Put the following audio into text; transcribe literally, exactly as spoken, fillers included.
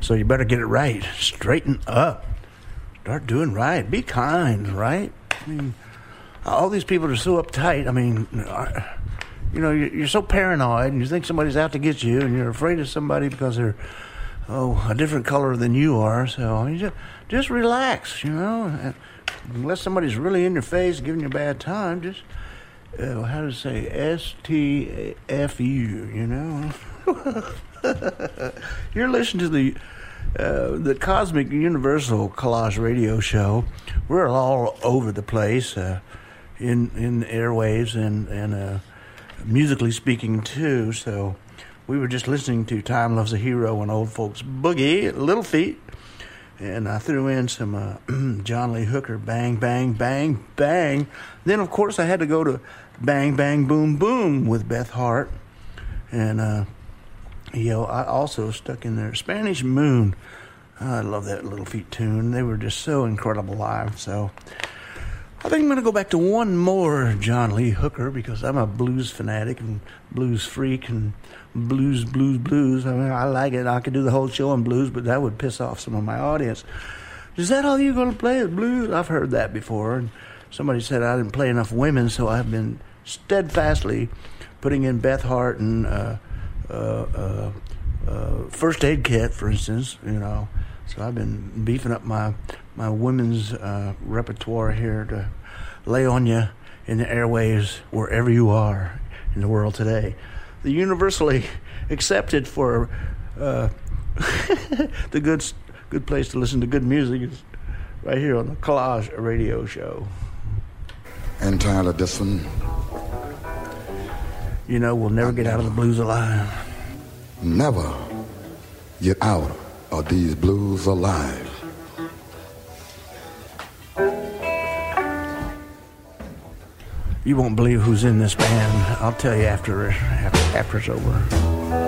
So you better get it right. Straighten up. Start doing right. Be kind, right? I mean, all these people are so uptight. I mean, you know, you're so paranoid, and you think somebody's out to get you, and you're afraid of somebody because they're, oh, a different color than you are. So, I mean, just, just relax, you know. Unless somebody's really in your face giving you a bad time, just, uh, how to say, S T F U, you know. You're listening to the uh, the Cosmic Universal Collage Radio Show. We're all over the place, uh, in in the airwaves and and uh, musically speaking too. So we were just listening to "Time Loves a Hero" and "Old Folks Boogie," Little Feat, and I threw in some uh, John Lee Hooker, "Bang Bang Bang Bang." Then of course I had to go to "Bang Bang Boom Boom" with Beth Hart, and. Uh, You know, I also stuck in there Spanish Moon. I love that Little Feat tune. They were just so incredible live. So I think I'm going to go back to one more John Lee Hooker because I'm a blues fanatic and blues freak and blues, blues, blues. I mean, I like it. I could do the whole show on blues, but that would piss off some of my audience. Is that all you're going to play is blues? I've heard that before. And somebody said I didn't play enough women, so I've been steadfastly putting in Beth Hart and... Uh, Uh, uh, uh, First Aid Kit, for instance, you know. So I've been beefing up my my women's uh, repertoire here to lay on you in the airwaves wherever you are in the world today. The universally accepted for uh, the good good place to listen to good music is right here on the Collage Radio Show. And Tyler, this one. You know, we'll never get out of the blues alive. Never get out of these blues alive. You won't believe who's in this band. I'll tell you after after, after it's over.